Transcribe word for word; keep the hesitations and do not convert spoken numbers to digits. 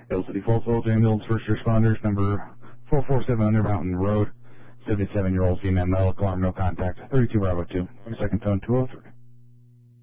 Hill City Falls Village Ambulance First Responders, number four four seven Under Mountain Road, seventy-seven-year-old female, medical alarm, no contact, thirty-two Bravo two, second tone two oh three.